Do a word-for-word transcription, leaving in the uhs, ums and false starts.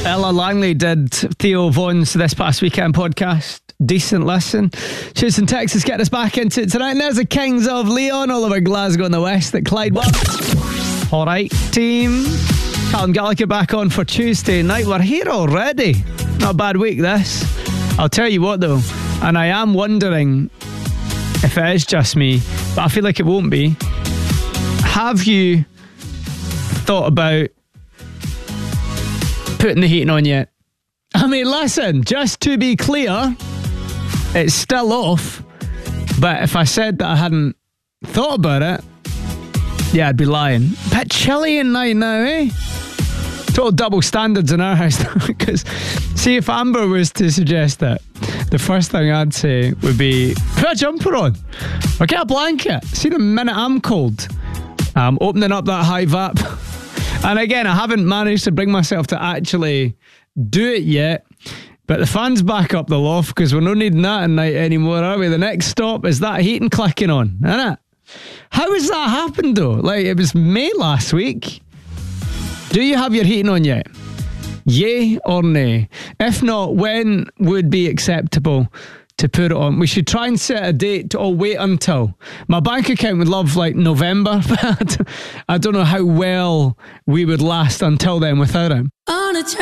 Ella Langley did Theo Vaughan's This Past Weekend podcast. Decent listen. Choosing Texas, get us back into it tonight. And there's the Kings of Leon all over Glasgow in the West at Clyde One. All right, team. Callum Gallagher back on for Tuesday night. We're here already. Not a bad week, this. I'll tell you what, though, and I am wondering if it is just me, but I feel like it won't be. Have you thought about putting the heating on yet? I mean, listen, just to be clear, it's still off, but if I said that I hadn't thought about it, yeah, I'd be lying. Bit chilly in night now, eh? Total double standards in our house. Because, see, if Amber was to suggest that, the first thing I'd say would be, put a jumper on or get a blanket. See, the minute I'm cold, I'm opening up that high vap. And again, I haven't managed to bring myself to actually do it yet. But the fan's back up the loft because we're not needing that at night anymore, are we? The next stop is that heating clicking on, isn't it? How has that happened though? Like, it was May last week. Do you have your heating on yet? Yay or nay? If not, when would be acceptable to put it on? We should try and set a date or wait until. My bank account would love like November, but I don't know how well we would last until then without him.